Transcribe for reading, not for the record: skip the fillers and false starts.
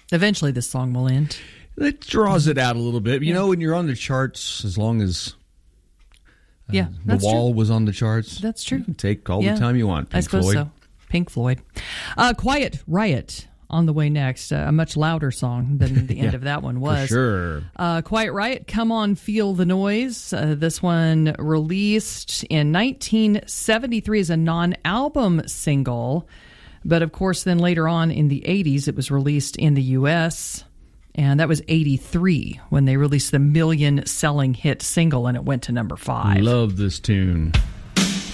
Eventually this song will end. It draws it out a little bit. You know, when you're on the charts, as long as The Wall was on the charts. That's true. You can take all the time you want, Pink I suppose Floyd. so. Pink Floyd. Quiet Riot on the way next. A much louder song than the end of that one was. For sure. Quiet Riot, Come On Feel the Noise. This one released in 1973 as a non-album single. But, of course, then later on in the 80s, it was released in the U.S., and that was 83 when they released the million-selling hit single, and it went to number 5. Love this tune.